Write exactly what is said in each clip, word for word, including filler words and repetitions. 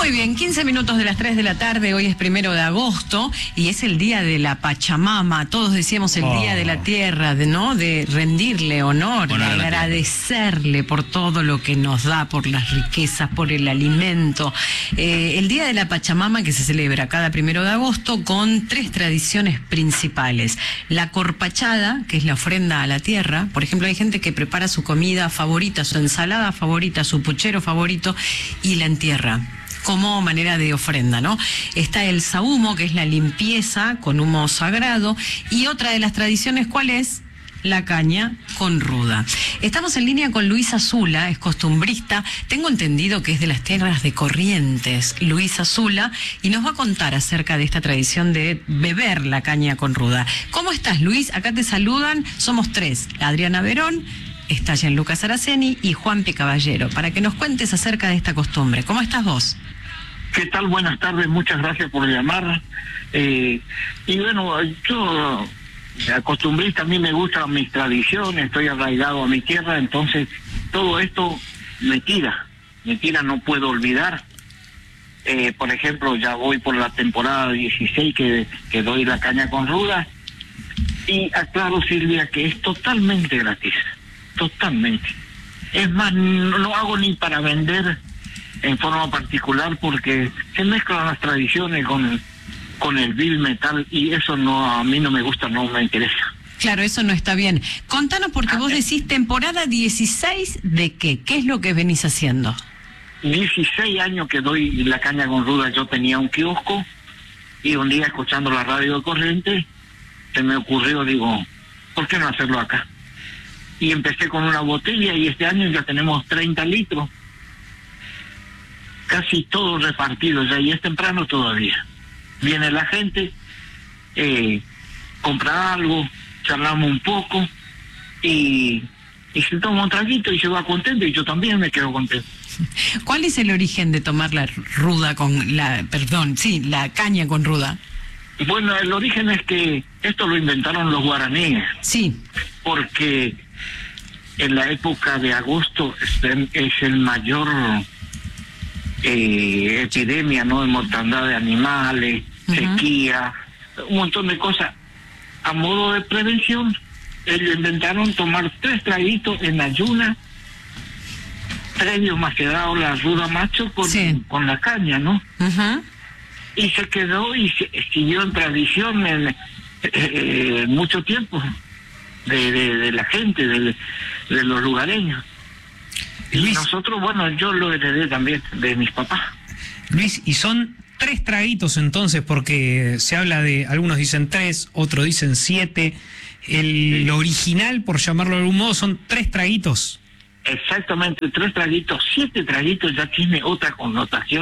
Muy bien, quince minutos de las tres de la tarde, hoy es primero de agosto y es el día de la Pachamama. Todos decíamos el oh. día de la tierra, de, ¿no? De rendirle honor, de agradecerle por todo lo que nos da, por las riquezas, por el alimento. Eh, el día de la Pachamama que se celebra cada primero de agosto con tres tradiciones principales. La corpachada, que es la ofrenda a la tierra. Por ejemplo, hay gente que prepara su comida favorita, su ensalada favorita, su puchero favorito y la entierra como manera de ofrenda, ¿no? Está el sahumo, que es la limpieza con humo sagrado, y otra de las tradiciones, ¿cuál es? La caña con ruda. Estamos en línea con Luisa Zula, es costumbrista, tengo entendido que es de las tierras de Corrientes, Luisa Zula, y nos va a contar acerca de esta tradición de beber la caña con ruda. ¿Cómo estás, Luis? Acá te saludan, somos tres, Adriana Verón, está Gianluca Saraceni y Juanpi Caballero, para que nos cuentes acerca de esta costumbre. ¿Cómo estás vos? ¿Qué tal? Buenas tardes, muchas gracias por llamar. Eh, y bueno, yo acostumbrista, a mí me gustan mis tradiciones, estoy arraigado a mi tierra, entonces todo esto me tira, me tira, no puedo olvidar. Eh, por ejemplo, ya voy por la temporada dieciséis que, que doy la caña con ruda, y aclaro, Silvia, que es totalmente gratis, totalmente. Es más, no lo hago ni para vender en forma particular, porque se mezclan las tradiciones con, con el vil metal, y eso no, a mí no me gusta, no me interesa. Claro, eso no está bien. Contanos, porque vos decís temporada dieciséis, ¿de qué? ¿Qué es lo que venís haciendo? dieciséis años que doy la caña con ruda. Yo tenía un kiosco, y un día, escuchando la radio de Corrientes, se me ocurrió, digo, ¿por qué no hacerlo acá? Y empecé con una botella, y este año ya tenemos treinta litros. Casi todo repartido ya, y es temprano todavía. Viene la gente, eh, compra algo, charlamos un poco, y, y se toma un traguito y se va contento, y yo también me quedo contento. ¿Cuál es el origen de tomar la ruda con la, perdón, sí, la caña con ruda? Bueno, el origen es que esto lo inventaron los guaraníes. Sí. Porque en la época de agosto es, es el mayor eh, epidemia, ¿no? De mortandad de animales, uh-huh. sequía, un montón de cosas. A modo de prevención, ellos inventaron tomar tres traguitos en ayuna, previo macedado la ruda macho con, sí. con la caña, ¿no? Uh-huh. Y se quedó y se, siguió en tradición en eh, mucho tiempo de, de, de la gente, de, de los lugareños. Luis, y nosotros, bueno, yo lo heredé también de mis papás. Luis, y son tres traguitos entonces, porque se habla de, algunos dicen tres, otros dicen siete. El sí. original, por llamarlo de algún modo, son tres traguitos. Exactamente, tres traguitos. Siete traguitos ya tiene otra connotación.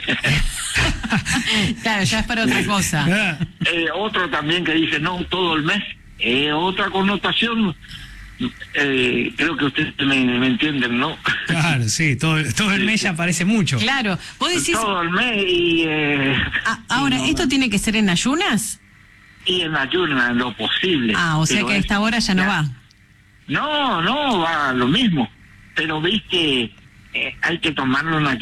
Claro, ya es para otra cosa. eh, otro también que dice, no, todo el mes. Eh, otra connotación. Eh, creo que ustedes me, me entienden, ¿no? Claro, sí, todo, todo el mes ya parece mucho. Claro, vos decís... Todo el mes y... Eh, ah, ahora, y no, ¿esto tiene que ser en ayunas? Y en ayunas, lo posible. Ah, o sea que a esta hora ya no ya, va. No, no, va lo mismo. Pero viste, eh, hay que tomarlo en ayunas.